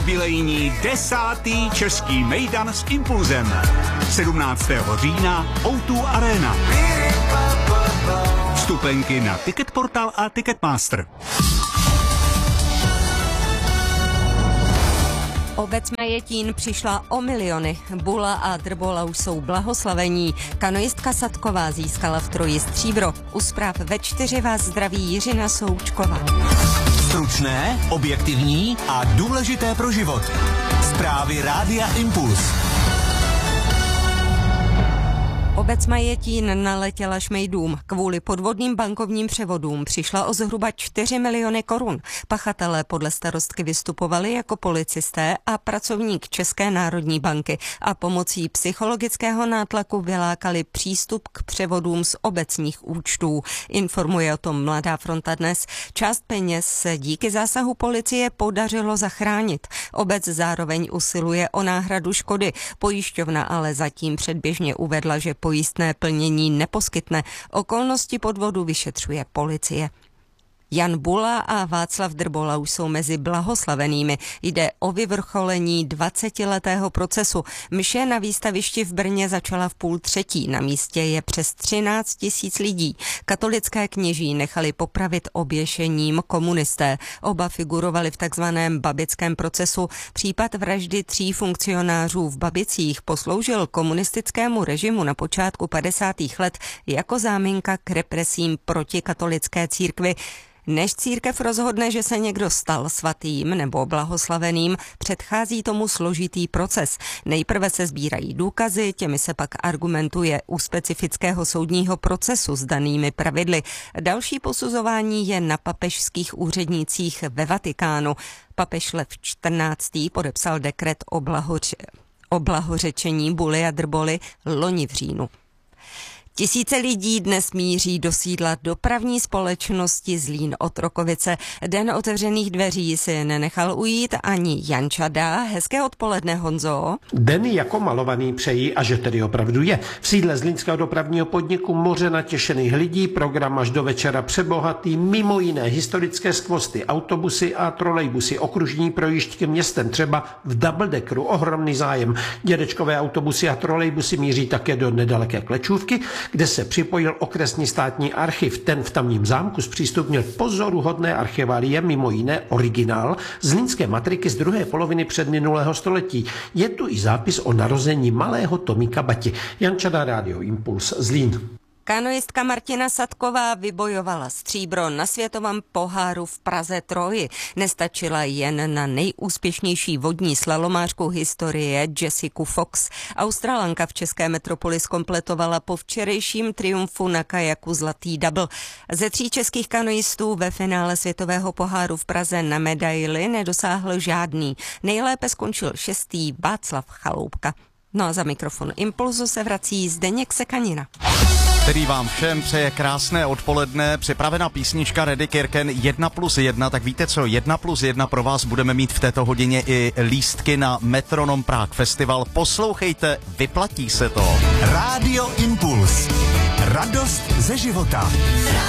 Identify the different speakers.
Speaker 1: Jubilejní 10. český mejdan s Impulzem. 17. října O2 Arena. Vstupenky na Ticketportal a Ticketmaster.
Speaker 2: Obec Majetín přišla o miliony. Bula a Drbola už jsou blahoslavení. Kanoistka Sadková získala v Troji stříbro. U zpráv ve 4 vás zdraví Jiřina Součková.
Speaker 3: Stručné, objektivní a důležité pro život. Zprávy Rádia Impuls.
Speaker 2: Obec Majetín naletěla šmejdům. Kvůli podvodným bankovním převodům přišla o zhruba 4 miliony korun. Pachatelé podle starostky vystupovali jako policisté a pracovník České národní banky a pomocí psychologického nátlaku vylákali přístup k převodům z obecních účtů. Informuje o tom Mladá fronta dnes. Část peněz se díky zásahu policie podařilo zachránit. Obec zároveň usiluje o náhradu škody. Pojišťovna ale zatím předběžně uvedla, že pojistné plnění neposkytne. Okolnosti podvodu vyšetřuje policie. Jan Bula a Václav Drbola už jsou mezi blahoslavenými. Jde o vyvrcholení 20letého procesu. Mše na výstavišti v Brně začala v 2:30. Na místě je přes 13 000 lidí. Katolické kněží nechali popravit oběšením komunisté. Oba figurovali v takzvaném babickém procesu. Případ vraždy 3 funkcionářů v Babicích posloužil komunistickému režimu na počátku 50. let jako záminka k represím proti katolické církvi. Než církev rozhodne, že se někdo stal svatým nebo blahoslaveným, předchází tomu složitý proces. Nejprve se sbírají důkazy, těmi se pak argumentuje u specifického soudního procesu s danými pravidly. Další posuzování je na papežských úřednících ve Vatikánu. Papež Lev XIV. Podepsal dekret o blahořečení Buly a Drboly loni v říjnu. Tisíce lidí dnes míří do sídla dopravní společnosti Zlín Otrokovice. Den otevřených dveří si nenechal ujít ani Jan Čada. Hezké odpoledne, Honzo.
Speaker 4: Den jako malovaný přejí, a že tedy opravdu je. V sídle Zlínského dopravního podniku moře natěšených lidí, program až do večera přebohatý, mimo jiné historické skvosty, autobusy a trolejbusy, okružní projížďky městem, třeba v doubledeckeru, ohromný zájem. Dědečkové autobusy a trolejbusy míří také do nedaleké Klečůvky, kde se připojil okresní státní archiv. Ten v tamním zámku zpřístupnil pozoruhodné archiválie, mimo jiné originál zlínské matriky z druhé poloviny předminulého století. Je tu i zápis o narození malého Tomíka Bati. Jan Čada, Rádio Impuls, Zlín.
Speaker 2: Kanoistka Martina Sadková vybojovala stříbro na světovém poháru v Praze Troji. Nestačila jen na nejúspěšnější vodní slalomářku historie Jessiku Fox. Australanka v české metropoli zkompletovala po včerejším triumfu na kajaku zlatý double. Ze 3 českých kanoistů ve finále světového poháru v Praze na medaili nedosáhl žádný. Nejlépe skončil 6. Václav Chaloupka. No a za mikrofon Impulzu se vrací Zdeněk Sekanina.
Speaker 5: Který vám všem přeje krásné odpoledne. Připravena písnička Reddy Kirken 1+1, tak víte co, 1+1 pro vás budeme mít v této hodině i lístky na Metronom Prague Festival. Poslouchejte, vyplatí se to.
Speaker 3: Rádio Impuls. Radost ze života.